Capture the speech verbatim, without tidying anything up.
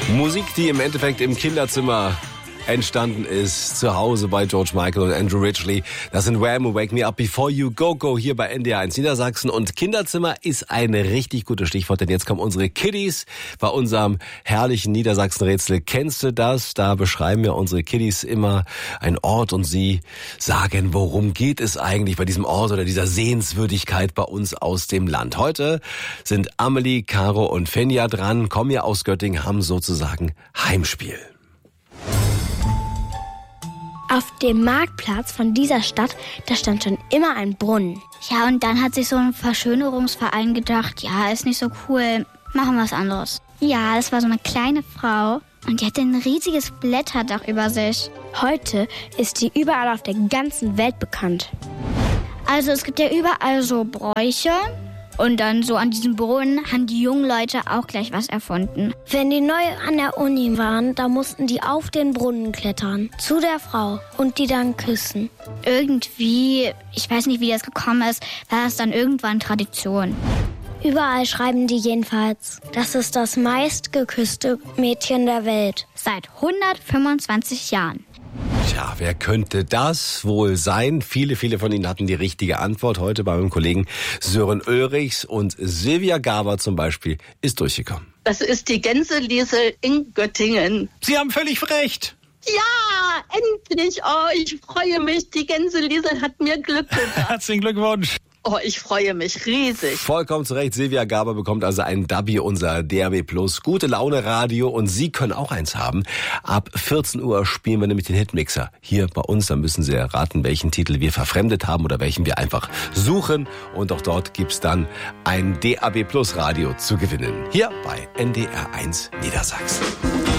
Musik, die im Endeffekt im Kinderzimmer entstanden ist, zu Hause bei George Michael und Andrew Ridgeley. Das sind Wham! Wake Me Up Before You Go Go hier bei N D R eins Niedersachsen. Und Kinderzimmer ist ein richtig gutes Stichwort, denn jetzt kommen unsere Kiddies bei unserem herrlichen Niedersachsen-Rätsel. Kennst du das? Da beschreiben wir unsere Kiddies immer einen Ort und sie sagen, worum geht es eigentlich bei diesem Ort oder dieser Sehenswürdigkeit bei uns aus dem Land. Heute sind Amelie, Caro und Fenja dran, kommen ja aus Göttingen, haben sozusagen Heimspiel. Auf dem Marktplatz von dieser Stadt, da stand schon immer ein Brunnen. Ja, und dann hat sich so ein Verschönerungsverein gedacht, ja, ist nicht so cool, machen wir was anderes. Ja, das war so eine kleine Frau und die hatte ein riesiges Blätterdach über sich. Heute ist sie überall auf der ganzen Welt bekannt. Also es gibt ja überall so Bräuche. Und dann so an diesem Brunnen haben die jungen Leute auch gleich was erfunden. Wenn die neu an der Uni waren, da mussten die auf den Brunnen klettern, zu der Frau und die dann küssen. Irgendwie, ich weiß nicht, wie das gekommen ist, war das dann irgendwann Tradition. Überall schreiben die jedenfalls, das ist das meistgeküsste Mädchen der Welt. Seit hundertfünfundzwanzig Jahren. Tja, wer könnte das wohl sein? Viele, viele von Ihnen hatten die richtige Antwort heute bei meinem Kollegen Sören Ulrichs und Silvia Gaber zum Beispiel ist durchgekommen. Das ist die Gänseliesel in Göttingen. Sie haben völlig recht. Ja, endlich. Oh, ich freue mich. Die Gänseliesel hat mir Glück gebracht. Herzlichen Glückwunsch. Oh, ich freue mich riesig. Vollkommen zu Recht. Silvia Gaber bekommt also ein Dubby, unser D R B Plus. Gute Laune Radio und Sie können auch eins haben. Ab vierzehn Uhr spielen wir nämlich den Hitmixer hier bei uns. Da müssen Sie erraten, welchen Titel wir verfremdet haben oder welchen wir einfach suchen. Und auch dort gibt's dann ein D R B Plus Radio zu gewinnen. Hier bei N D R eins Niedersachsen.